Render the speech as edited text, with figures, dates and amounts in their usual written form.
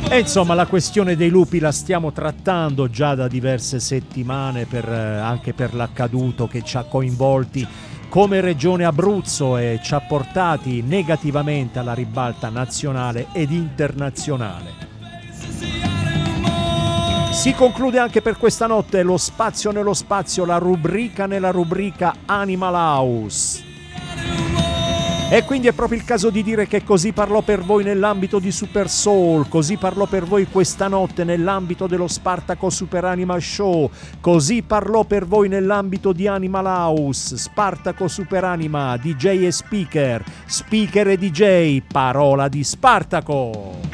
E insomma la questione dei lupi la stiamo trattando già da diverse settimane anche per l'accaduto che ci ha coinvolti come Regione Abruzzo e ci ha portati negativamente alla ribalta nazionale ed internazionale. Si conclude anche per questa notte lo spazio nello spazio, la rubrica nella rubrica Animal House. E quindi è proprio il caso di dire che così parlò per voi nell'ambito di Super Soul, così parlò per voi questa notte nell'ambito dello Spartaco Super Anima Show, così parlò per voi nell'ambito di Animal House, Spartaco Super Anima, DJ e speaker, speaker e DJ, parola di Spartaco.